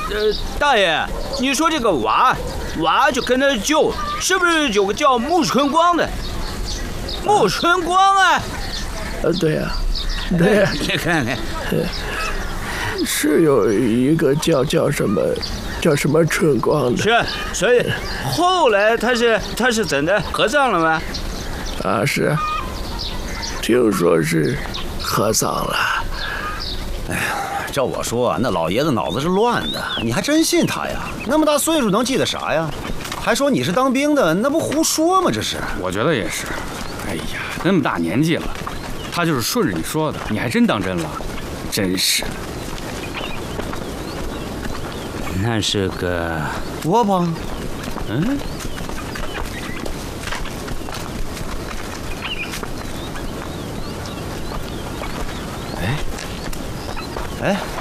大爷，你说这个娃就跟着救，是不是有个叫穆春光的？穆春光啊！ 对呀，对呀， 你看看， 是有一个叫什么春光的。 是，所以后来他是怎的合葬了吗？ 啊，是，听说是合葬了。 哎呀，照我说啊，那老爷子脑子是乱的，你还真信他呀？那么大岁数能记得啥呀？还说你是当兵的，那不胡说吗？这是。 我觉得也是。哎呀，那么大年纪了，他就是顺着你说的，你还真当真了，真是。 那是个窝棚。 嗯。 哎。